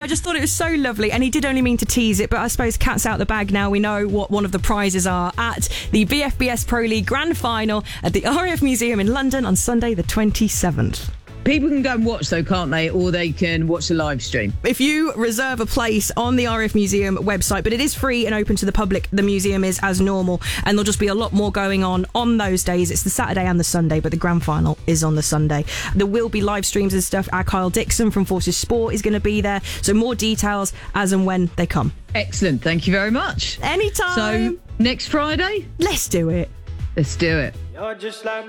just thought it was so lovely, and he did only mean to tease it, but I suppose cat's out the bag now. We know what one of the prizes are at the BFBS Pro League Grand Final at the RAF Museum in London on Sunday the 27th. People can go and watch, though, can't they? Or they can watch the live stream. If you reserve a place on the RAF Museum website, but it is free and open to the public, the museum is as normal, and there'll just be a lot more going on those days. It's the Saturday and the Sunday, but the grand final is on the Sunday. There will be live streams and stuff. Our Kyle Dixon from Forces Sport is going to be there, so more details as and when they come. Excellent. Thank you very much. Anytime. So, next Friday? Let's do it. Let's do it. You're just like